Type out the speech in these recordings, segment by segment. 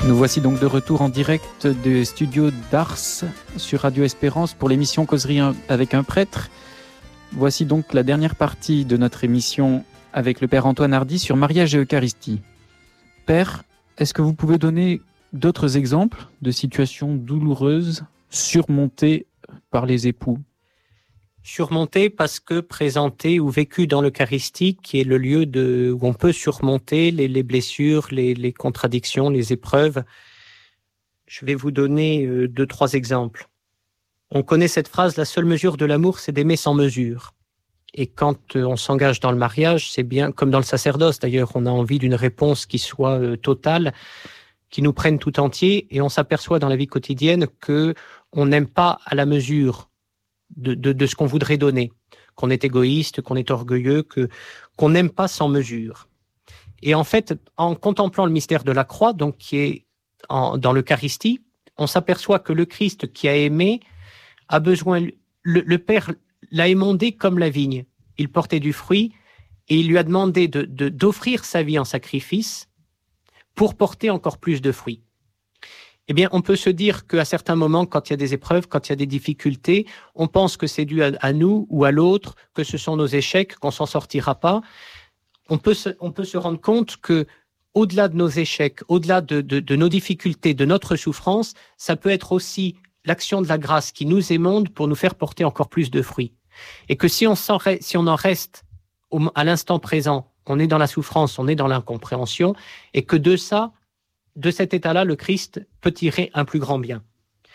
Nous voici donc de retour en direct des studios d'Ars sur Radio Espérance pour l'émission Causerie avec un prêtre. Voici donc la dernière partie de notre émission avec le Père Antoine Hardy sur mariage et Eucharistie. Père, est-ce que vous pouvez donner d'autres exemples de situations douloureuses surmontées par les époux? Surmonter parce que présenté ou vécu dans l'Eucharistie, qui est le lieu où on peut surmonter les blessures, les contradictions, les épreuves. Je vais vous donner 2-3 exemples. On connaît cette phrase, la seule mesure de l'amour, c'est d'aimer sans mesure. Et quand on s'engage dans le mariage, c'est bien, comme dans le sacerdoce d'ailleurs, on a envie d'une réponse qui soit totale, qui nous prenne tout entier, et on s'aperçoit dans la vie quotidienne que on n'aime pas à la mesure de ce qu'on voudrait donner, qu'on est égoïste, qu'on est orgueilleux, qu'on n'aime pas sans mesure. Et en fait, en contemplant le mystère de la croix, donc qui est dans l'Eucharistie, on s'aperçoit que le Christ qui a aimé a besoin, le Père l'a émondé comme la vigne. Il portait du fruit et il lui a demandé d'offrir sa vie en sacrifice pour porter encore plus de fruits. Eh bien, on peut se dire qu'à certains moments, quand il y a des épreuves, quand il y a des difficultés, on pense que c'est dû à nous ou à l'autre, que ce sont nos échecs, qu'on s'en sortira pas. On peut se rendre compte que, au-delà de nos échecs, au-delà de nos difficultés, de notre souffrance, ça peut être aussi l'action de la grâce qui nous émonde pour nous faire porter encore plus de fruits. Et que si on en reste à l'instant présent, on est dans la souffrance, on est dans l'incompréhension, et que de cet état-là, le Christ peut tirer un plus grand bien.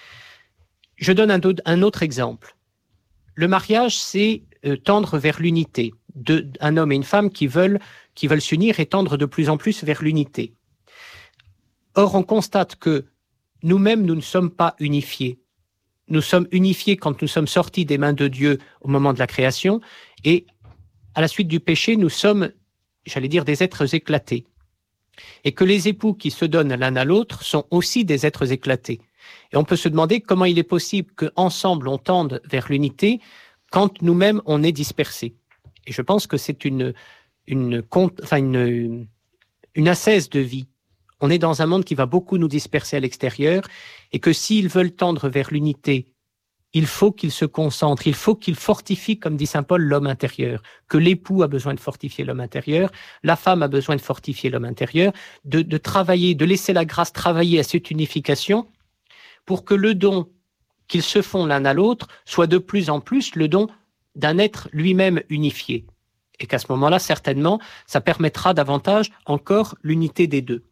Je donne un autre exemple. Le mariage, c'est tendre vers l'unité. Un homme et une femme qui veulent s'unir et tendre de plus en plus vers l'unité. Or, on constate que nous-mêmes, nous ne sommes pas unifiés. Nous sommes unifiés quand nous sommes sortis des mains de Dieu au moment de la création, et à la suite du péché, nous sommes, j'allais dire, des êtres éclatés. Et que les époux qui se donnent l'un à l'autre sont aussi des êtres éclatés. Et on peut se demander comment il est possible qu'ensemble on tende vers l'unité quand nous-mêmes on est dispersés. Et je pense que c'est une ascèse de vie. On est dans un monde qui va beaucoup nous disperser à l'extérieur et que s'ils veulent tendre vers l'unité, il faut qu'ils se concentrent, il faut qu'ils fortifient, comme dit saint Paul, l'homme intérieur. Que l'époux a besoin de fortifier l'homme intérieur, la femme a besoin de fortifier l'homme intérieur, de travailler, de laisser la grâce travailler à cette unification pour que le don qu'ils se font l'un à l'autre soit de plus en plus le don d'un être lui-même unifié. Et qu'à ce moment-là, certainement, ça permettra davantage encore l'unité des deux.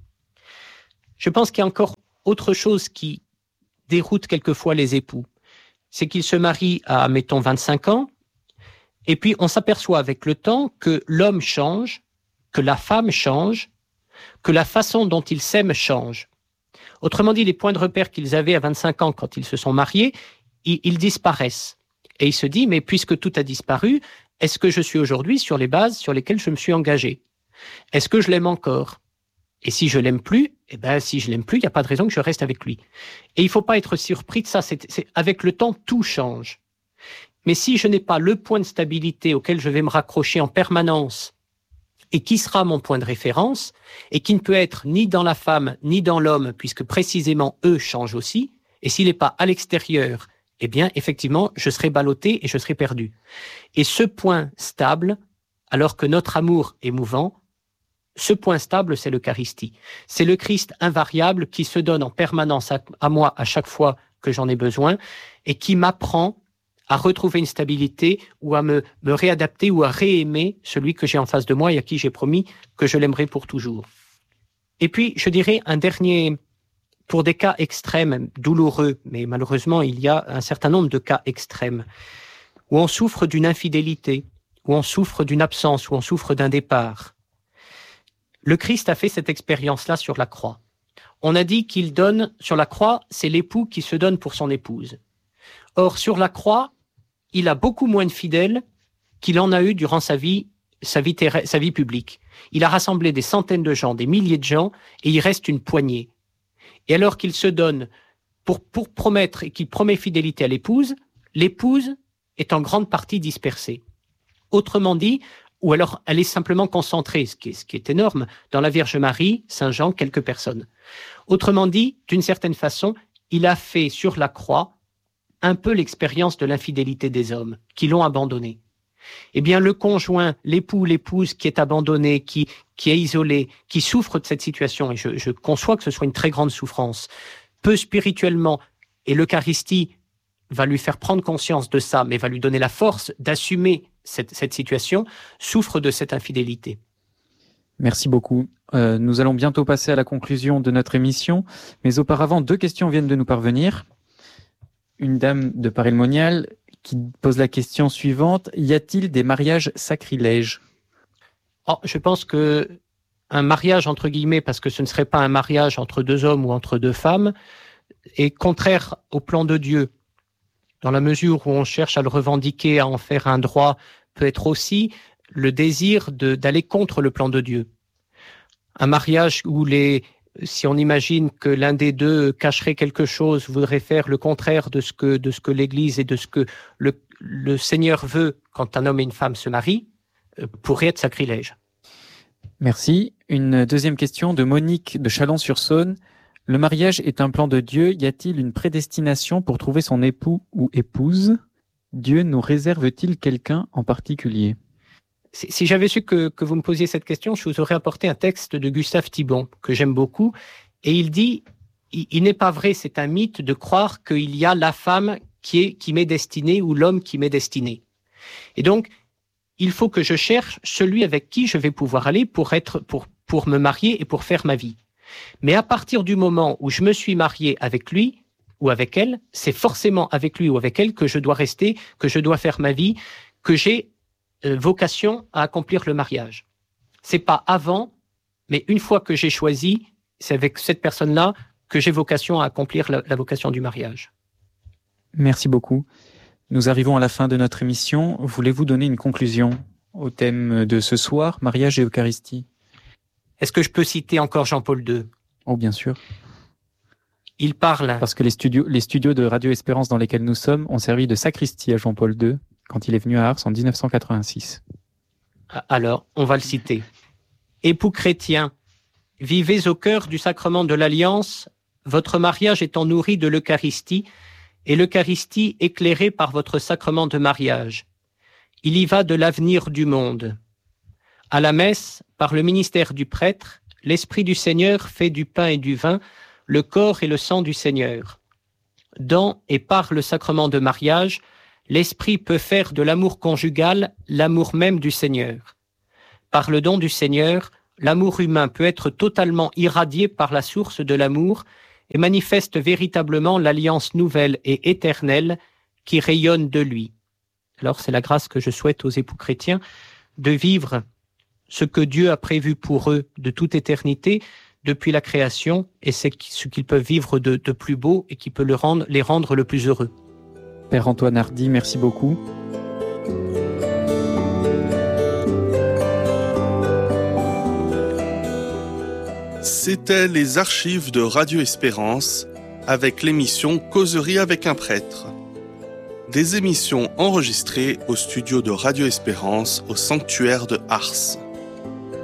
Je pense qu'il y a encore autre chose qui déroute quelquefois les époux. C'est qu'ils se marient à, mettons, 25 ans, et puis on s'aperçoit avec le temps que l'homme change, que la femme change, que la façon dont ils s'aiment change. Autrement dit, les points de repère qu'ils avaient à 25 ans quand ils se sont mariés, ils disparaissent. Et il se dit, mais puisque tout a disparu, est-ce que je suis aujourd'hui sur les bases sur lesquelles je me suis engagé? Est-ce que je l'aime encore? Et si je l'aime plus, si je l'aime plus, il n'y a pas de raison que je reste avec lui. Et il ne faut pas être surpris de ça. Avec le temps, tout change. Mais si je n'ai pas le point de stabilité auquel je vais me raccrocher en permanence et qui sera mon point de référence et qui ne peut être ni dans la femme ni dans l'homme puisque précisément eux changent aussi, et s'il n'est pas à l'extérieur, eh bien, effectivement, je serai ballotté et je serai perdu. Et ce point stable, alors que notre amour est mouvant, ce point stable, c'est l'Eucharistie. C'est le Christ invariable qui se donne en permanence à moi à chaque fois que j'en ai besoin et qui m'apprend à retrouver une stabilité ou à me réadapter ou à réaimer celui que j'ai en face de moi et à qui j'ai promis que je l'aimerai pour toujours. Et puis, je dirais un dernier, pour des cas extrêmes, douloureux, mais malheureusement, il y a un certain nombre de cas extrêmes où on souffre d'une infidélité, où on souffre d'une absence, où on souffre d'un départ. Le Christ a fait cette expérience-là sur la croix. On a dit qu'il donne, sur la croix, c'est l'époux qui se donne pour son épouse. Or, sur la croix, il a beaucoup moins de fidèles qu'il en a eu durant sa vie publique. Il a rassemblé des centaines de gens, des milliers de gens, et il reste une poignée. Et alors qu'il se donne pour promettre et qu'il promet fidélité à l'épouse est en grande partie dispersée. Autrement dit, ou alors elle est simplement concentrée, ce qui est énorme, dans la Vierge Marie, Saint Jean, quelques personnes. Autrement dit, d'une certaine façon, il a fait sur la croix un peu l'expérience de l'infidélité des hommes qui l'ont abandonné. Eh bien, le conjoint, l'époux, l'épouse qui est abandonné, qui est isolé, qui souffre de cette situation, et je conçois que ce soit une très grande souffrance, peut spirituellement, et l'Eucharistie va lui faire prendre conscience de ça, mais va lui donner la force d'assumer cette situation, souffre de cette infidélité. Merci beaucoup. Nous allons bientôt passer à la conclusion de notre émission, mais auparavant, 2 questions viennent de nous parvenir. Une dame de Paray-le-Monial qui pose la question suivante: y a-t-il des mariages sacrilèges ? Je pense que un mariage, entre guillemets, parce que ce ne serait pas un mariage entre 2 hommes ou entre 2 femmes, est contraire au plan de Dieu, dans la mesure où on cherche à le revendiquer, à en faire un droit, peut être aussi le désir d'aller contre le plan de Dieu. Un mariage où si on imagine que l'un des 2 cacherait quelque chose, voudrait faire le contraire de ce que l'Église et de ce que le Seigneur veut quand un homme et une femme se marient, pourrait être sacrilège. Merci. Une deuxième question de Monique de Chalon-sur-Saône. Le mariage est un plan de Dieu. Y a-t-il une prédestination pour trouver son époux ou épouse ? Dieu nous réserve-t-il quelqu'un en particulier ? Si j'avais su que vous me posiez cette question, je vous aurais apporté un texte de Gustave Thibon, que j'aime beaucoup. Et il dit, il n'est pas vrai, c'est un mythe de croire qu'il y a la femme qui m'est destinée ou l'homme qui m'est destiné. Et donc, il faut que je cherche celui avec qui je vais pouvoir aller pour me marier et pour faire ma vie. Mais à partir du moment où je me suis marié avec lui ou avec elle, c'est forcément avec lui ou avec elle que je dois rester, que je dois faire ma vie, que j'ai vocation à accomplir le mariage. C'est pas avant, mais une fois que j'ai choisi, c'est avec cette personne-là que j'ai vocation à accomplir la vocation du mariage. Merci beaucoup. Nous arrivons à la fin de notre émission. Voulez-vous donner une conclusion au thème de ce soir, mariage et Eucharistie ? Est-ce que je peux citer encore Jean-Paul II ? Oh, bien sûr. Il parle... Parce que les studios de Radio Espérance dans lesquels nous sommes ont servi de sacristie à Jean-Paul II quand il est venu à Ars en 1986. Alors, on va le citer. « Époux chrétiens, vivez au cœur du sacrement de l'Alliance, votre mariage étant nourri de l'Eucharistie, et l'Eucharistie éclairée par votre sacrement de mariage. Il y va de l'avenir du monde. À la messe, par le ministère du prêtre, l'Esprit du Seigneur fait du pain et du vin le corps et le sang du Seigneur. Dans et par le sacrement de mariage, l'Esprit peut faire de l'amour conjugal l'amour même du Seigneur. Par le don du Seigneur, l'amour humain peut être totalement irradié par la source de l'amour et manifeste véritablement l'alliance nouvelle et éternelle qui rayonne de lui. » Alors c'est la grâce que je souhaite aux époux chrétiens de vivre ce que Dieu a prévu pour eux de toute éternité depuis la création, et c'est ce qu'ils peuvent vivre de plus beau et qui peut les rendre le plus heureux. Père Antoine Hardy, merci beaucoup. C'était les archives de Radio Espérance avec l'émission Causerie avec un prêtre. Des émissions enregistrées au studio de Radio Espérance au sanctuaire de Ars.